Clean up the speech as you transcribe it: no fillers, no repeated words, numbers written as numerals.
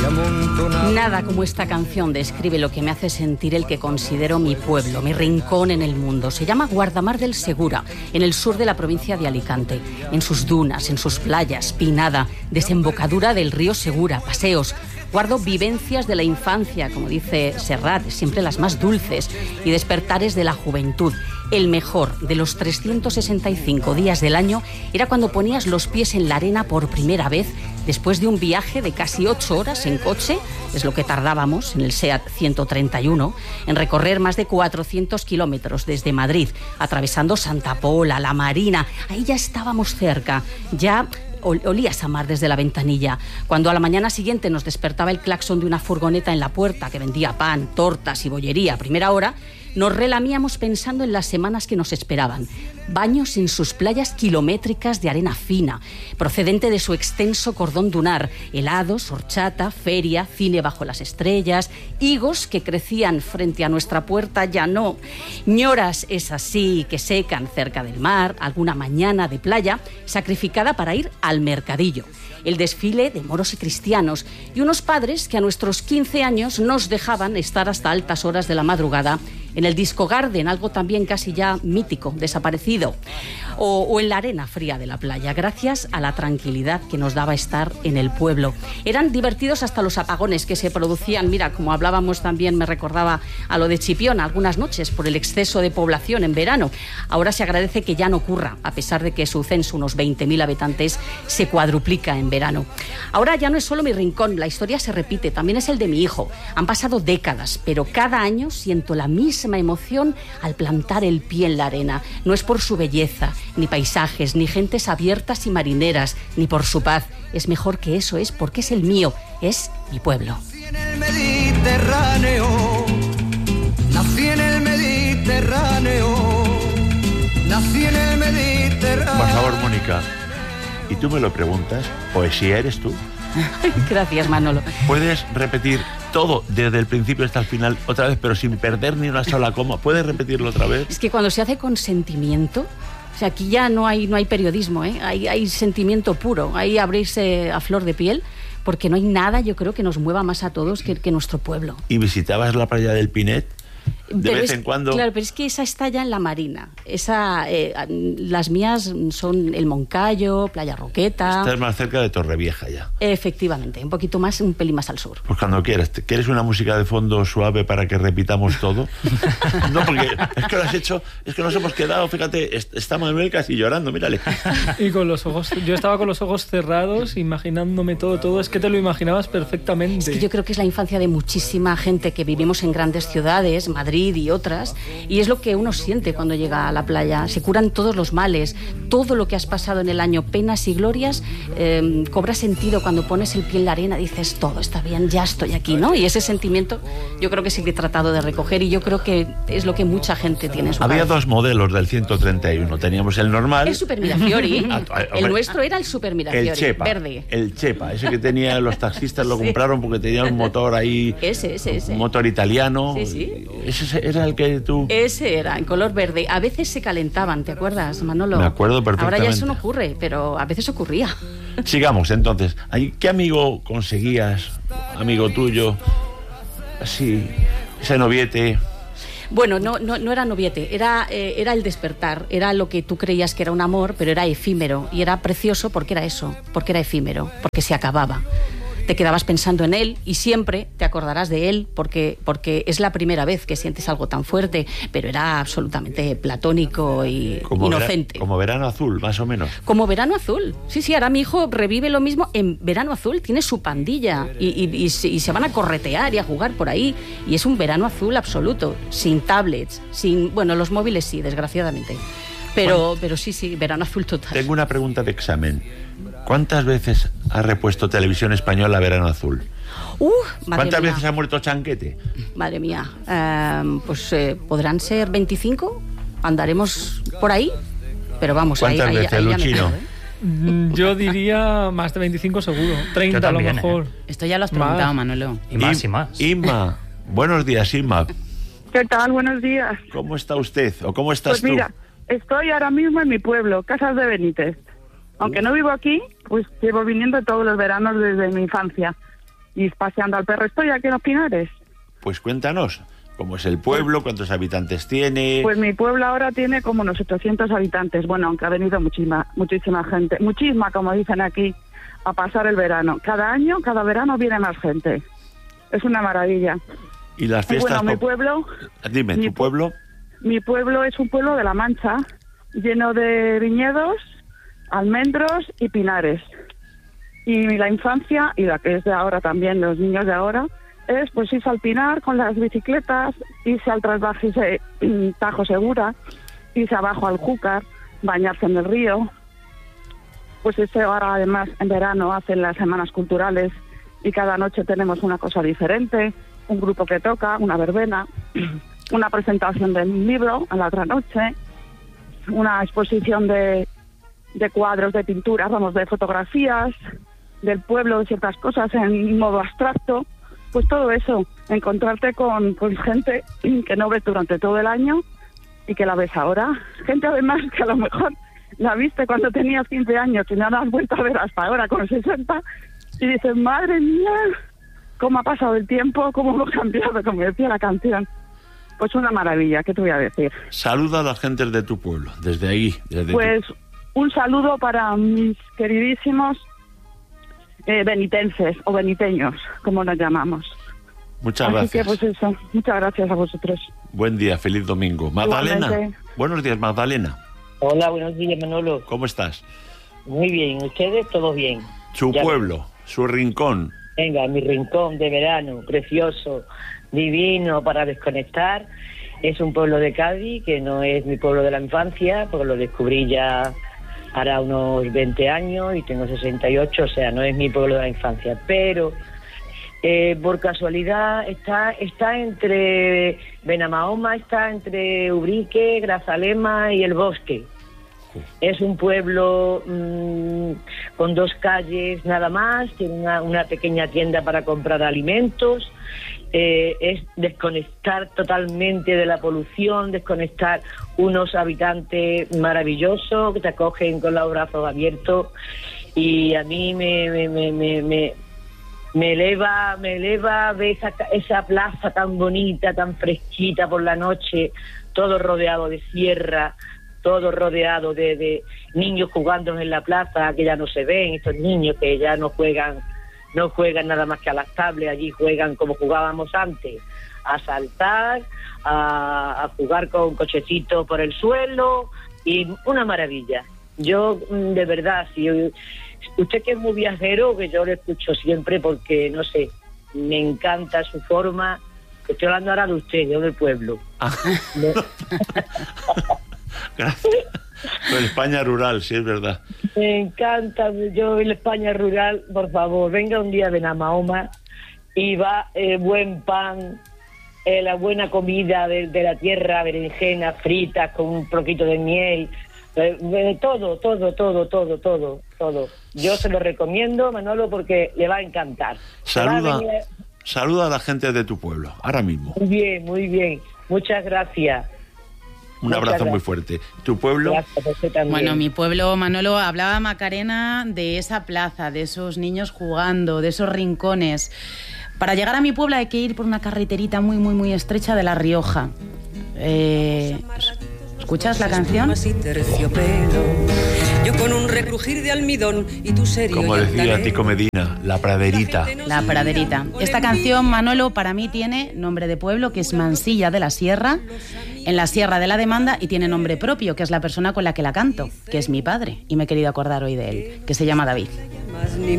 Nada como esta canción describe lo que me hace sentir el que considero mi pueblo, mi rincón en el mundo. Se llama Guardamar del Segura, en el sur de la provincia de Alicante. En sus dunas, en sus playas, Pinada, desembocadura del río Segura, paseos. Guardo vivencias de la infancia, como dice Serrat, siempre las más dulces, y despertares de la juventud. El mejor de los 365 días del año era cuando ponías los pies en la arena por primera vez, después de un viaje de casi 8 horas en coche, es lo que tardábamos en el SEAT 131, en recorrer más de 400 kilómetros desde Madrid, atravesando Santa Pola, La Marina. Ahí ya estábamos cerca, ya olías a mar desde la ventanilla. Cuando a la mañana siguiente nos despertaba el claxon de una furgoneta en la puerta que vendía pan, tortas y bollería a primera hora, nos relamíamos pensando en las semanas que nos esperaban. Baños en sus playas kilométricas de arena fina, procedente de su extenso cordón dunar, helados, horchata, feria, cine bajo las estrellas, higos que crecían frente a nuestra puerta, ya no. Ñoras, esas sí, que secan cerca del mar, alguna mañana de playa, sacrificada para ir al mercadillo. El desfile de moros y cristianos y unos padres que a nuestros 15 años nos dejaban estar hasta altas horas de la madrugada en el Disco Garden, algo también casi ya mítico, desaparecido, o en la arena fría de la playa, gracias a la tranquilidad que nos daba estar en el pueblo. Eran divertidos hasta los apagones que se producían, mira, como hablábamos también, me recordaba a lo de Chipiona, algunas noches por el exceso de población en verano. Ahora se agradece que ya no ocurra, a pesar de que su censo, unos 20.000 habitantes, se cuadruplica en verano. Ahora ya no es solo mi rincón, la historia se repite, también es el de mi hijo. Han pasado décadas, pero cada año siento la misma emoción al plantar el pie en la arena. No es por su belleza, ni paisajes, ni gentes abiertas y marineras, ni por su paz. Es mejor que eso, es porque es el mío, es mi pueblo. Nací en el Mediterráneo, nací en el Mediterráneo, nací en el Mediterráneo. Por favor, Mónica, y tú me lo preguntas, ¿poesía eres tú? Gracias, Manolo. ¿Puedes repetir todo desde el principio hasta el final otra vez, pero sin perder ni una sola coma? ¿Puedes repetirlo otra vez? Es que cuando se hace con sentimiento, o sea, aquí ya no hay periodismo, ¿eh? Hay sentimiento puro, hay abrirse a flor de piel, porque no hay nada, yo creo, que nos mueva más a todos que nuestro pueblo. ¿Y visitabas la playa del Pinet? De vez en cuando. Claro, pero es que esa está ya en la Marina. Las mías son el Moncayo, Playa Roqueta. Estás más cerca de Torrevieja ya. Efectivamente, un poquito más, un pelín más al sur. Pues cuando quieras. ¿Quieres una música de fondo suave para que repitamos todo? No, porque es que lo has hecho, es que nos hemos quedado, fíjate, está Manuel casi llorando, mírale. Y con los ojos, yo estaba con los ojos cerrados, imaginándome todo, es que te lo imaginabas perfectamente. Es que yo creo que es la infancia de muchísima gente que vivimos en grandes ciudades, Madrid y otras, y es lo que uno siente cuando llega a la playa. Se curan todos los males, todo lo que has pasado en el año, penas y glorias, cobra sentido cuando pones el pie en la arena, dices, todo está bien, ya estoy aquí, ¿no? Y ese sentimiento yo creo que sí que he tratado de recoger, y yo creo que es lo que mucha gente tiene en su Había cabeza. dos modelos del 131, teníamos el normal, el Super Mirafiori, el nuestro era el Super Mirafiori, el Chepa, verde. El Chepa, ese que tenía los taxistas lo compraron porque tenía un motor ahí, ese. un motor italiano. Sí. Ese era el que tú... Ese era, en color verde. A veces se calentaban, ¿te acuerdas, Manolo? Me acuerdo perfectamente. Ahora ya eso no ocurre, pero a veces ocurría. Sigamos, entonces. ¿Qué amigo conseguías, amigo tuyo? Así, ese noviete... Bueno, no era noviete, era el despertar, era lo que tú creías que era un amor, pero era efímero, y era precioso porque era eso, porque era efímero, porque se acababa. Te quedabas pensando en él y siempre te acordarás de él porque es la primera vez que sientes algo tan fuerte, pero era absolutamente platónico y inocente. Como Verano Azul, más o menos. Como Verano Azul. Sí, ahora mi hijo revive lo mismo en Verano Azul, tiene su pandilla y se van a corretear y a jugar por ahí, y es un Verano Azul absoluto, sin tablets, los móviles sí, desgraciadamente. Pero sí, Verano Azul total. Tengo una pregunta de examen. ¿Cuántas veces ha repuesto Televisión Española Verano Azul? ¿Cuántas veces ha muerto Chanquete? Madre mía, podrán ser 25, andaremos por ahí, pero vamos, ¿cuántas veces, ahí Luchino? Yo diría más de 25 seguro, 30 a lo mejor. Esto ya lo has preguntado, Manolo. Y más. Inma, buenos días, Inma. ¿Qué tal? Buenos días. ¿Cómo está usted o cómo estás tú? Pues mira, estoy ahora mismo en mi pueblo, Casas de Benítez. Aunque no vivo aquí, pues llevo viniendo todos los veranos desde mi infancia. y paseando al perro. Estoy aquí en Los Pinares. Pues cuéntanos, ¿cómo es el pueblo? ¿Cuántos habitantes tiene? Pues mi pueblo ahora tiene como unos 800 habitantes. Bueno, aunque ha venido muchísima gente, muchísima, como dicen aquí, a pasar el verano. Cada año, cada verano viene más gente. Es una maravilla. ¿Y las fiestas? Bueno, mi pueblo... Dime, ¿tu pueblo? Mi pueblo es un pueblo de La Mancha, lleno de viñedos, almendros y pinares. Y la infancia, y la que es de ahora también, los niños de ahora, es pues irse al pinar con las bicicletas, irse al trasvase Tajo Segura, irse abajo al Júcar, bañarse en el río. Pues ahora además en verano hacen las semanas culturales y cada noche tenemos una cosa diferente, un grupo que toca, una verbena, una presentación del libro a la otra noche, una exposición de cuadros, de pinturas, de fotografías del pueblo, de ciertas cosas en modo abstracto. Pues todo eso, encontrarte con gente que no ves durante todo el año y que la ves ahora. Gente además que a lo mejor la viste cuando tenías 15 años y no la has vuelto a ver hasta ahora con 60 y dices, madre mía, cómo ha pasado el tiempo, cómo hemos cambiado, como decía la canción. Pues una maravilla, ¿qué te voy a decir? Saluda a las gentes de tu pueblo, desde ahí. Pues un saludo para mis queridísimos benitenses o beniteños, como nos llamamos. Muchas gracias. Así que pues eso, muchas gracias a vosotros. Buen día, feliz domingo. Magdalena. Igualmente. Buenos días, Magdalena. Hola, buenos días, Manolo. ¿Cómo estás? Muy bien, ¿ustedes? Todos bien. Su pueblo, su rincón. Venga, mi rincón de verano, precioso, divino para desconectar. Es un pueblo de Cádiz, que no es mi pueblo de la infancia, porque lo descubrí ya hará unos 20 años y tengo 68, o sea, no es mi pueblo de la infancia. Pero, por casualidad, está entre Benamahoma, está entre Ubrique, Grazalema y El Bosque. Es un pueblo con 2 calles nada más, tiene una pequeña tienda para comprar alimentos. Es desconectar totalmente de la polución, desconectar unos habitantes maravillosos que te acogen con los brazos abiertos, y a mí me eleva ver esa plaza tan bonita, tan fresquita por la noche, todo rodeado de sierra, todo rodeado de niños jugando en la plaza, que ya no se ven, estos niños que ya no juegan nada más que a las tablets, allí juegan como jugábamos antes, a saltar, a jugar con cochecitos por el suelo, y una maravilla. Yo, de verdad, si usted que es muy viajero, que yo lo escucho siempre porque, no sé, me encanta su forma. Estoy hablando ahora de usted, yo del pueblo. Gracias. Con España rural, sí, es verdad. Me encanta, yo en la España rural, por favor, venga un día de Benamahoma y va buen pan, la buena comida de la tierra, berenjenas fritas con un poquito de miel, todo. Yo se lo recomiendo, Manolo, porque le va a encantar. Saluda a la gente de tu pueblo, ahora mismo. Muy bien. Muchas gracias. Un abrazo muy fuerte. ¿Tu pueblo? Bueno, mi pueblo, Manolo, hablaba Macarena de esa plaza, de esos niños jugando, de esos rincones. Para llegar a mi pueblo hay que ir por una carreterita muy, muy, muy estrecha de La Rioja. ¿Escuchas la canción? Yo con un recrujir de almidón y tu serio. Como decía Tico Medina, la praderita. La praderita. Esta canción, Manolo, para mí tiene nombre de pueblo, que es Mansilla de la Sierra, en la Sierra de la Demanda, y tiene nombre propio, que es la persona con la que la canto, que es mi padre, y me he querido acordar hoy de él, que se llama David.